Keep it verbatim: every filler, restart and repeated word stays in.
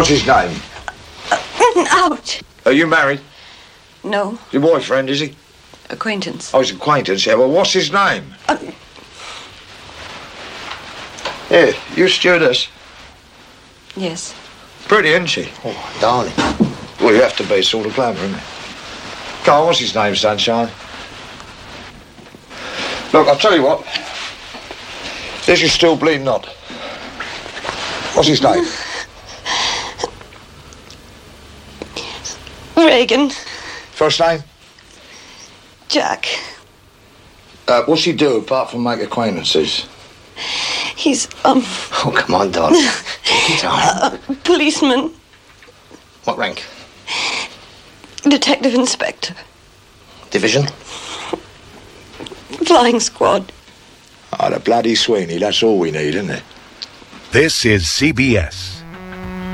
What's his name? Uh, ouch. Are you married? No. Your boyfriend, is he? Acquaintance. Oh, his acquaintance, yeah. Well, what's his name? Uh, Here, you stewardess. yes. Pretty, isn't she? Oh, darling. Well, you have to be sort of clever, isn't it? Carl, what's his name, Sunshine? Look, I'll tell you what. This is still bleeding hot. What's his name? Reagan. First name? Jack. Uh, what's he do apart from make acquaintances? He's, um... Oh, come on, darling. Take your time. A policeman. What rank? Detective Inspector. Division? Flying Squad. Oh, the bloody Sweeney, that's all we need, isn't it? This is C B S.